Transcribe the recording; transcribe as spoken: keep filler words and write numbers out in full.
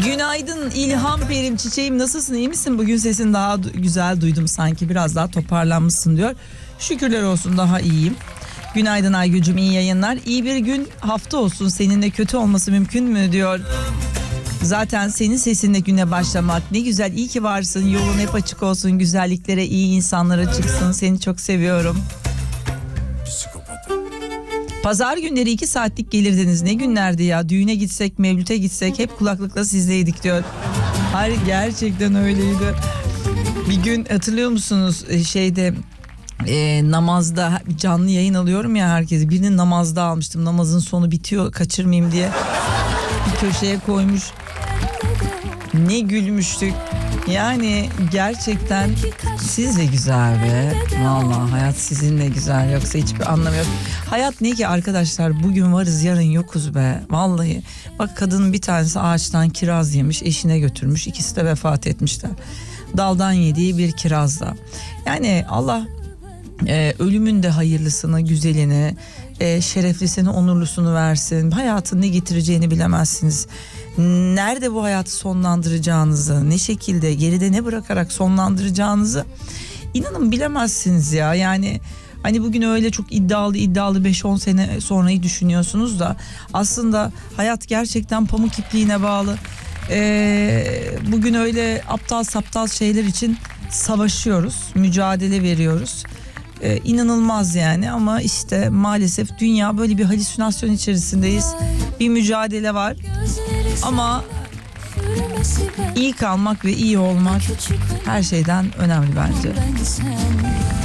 Günaydın İlham Perim çiçeğim, nasılsın, iyi misin? Bugün sesin daha du- güzel duydum sanki, biraz daha toparlanmışsın diyor. Şükürler olsun, daha iyiyim. Günaydın Aygül'cüm, iyi yayınlar. İyi bir gün, hafta olsun, seninle kötü olması mümkün mü diyor. Zaten senin sesinle güne başlamak ne güzel, iyi ki varsın. Yolun hep açık olsun, güzelliklere, iyi insanlara çıksın. Seni çok seviyorum. Pazar günleri iki saatlik gelirdiniz, ne günlerdi ya. Düğüne gitsek, mevlüte gitsek hep kulaklıkla sizdeydik diyor. Hayır, gerçekten öyleydi. Bir gün hatırlıyor musunuz şeyde e, namazda canlı yayın alıyorum ya, herkesi. Birini namazda almıştım, namazın sonu bitiyor kaçırmayayım diye. Bir köşeye koymuş. Ne gülmüştük. Yani gerçekten siz de güzel be. Vallahi hayat sizinle güzel, yoksa hiçbir anlamı yok. Hayat ne ki arkadaşlar, bugün varız yarın yokuz be. Vallahi bak, kadının bir tanesi ağaçtan kiraz yemiş, eşine götürmüş, ikisi de vefat etmişler. Daldan yediği bir kirazla. Yani Allah e, ölümün de hayırlısını, güzelini, e, şereflisini, onurlusunu versin. Hayatın ne getireceğini bilemezsiniz. Nerede bu hayatı sonlandıracağınızı, ne şekilde, geride ne bırakarak sonlandıracağınızı inanın bilemezsiniz ya. Yani hani bugün öyle çok iddialı iddialı beş on sene sonrayı düşünüyorsunuz da aslında hayat gerçekten pamuk ipliğine bağlı. Ee, bugün öyle aptal saptal şeyler için savaşıyoruz, mücadele veriyoruz. Ee, inanılmaz yani, ama işte maalesef dünya böyle bir halüsinasyon içerisindeyiz. Bir mücadele var. Ama iyi kalmak ve iyi olmak her şeyden önemli bence.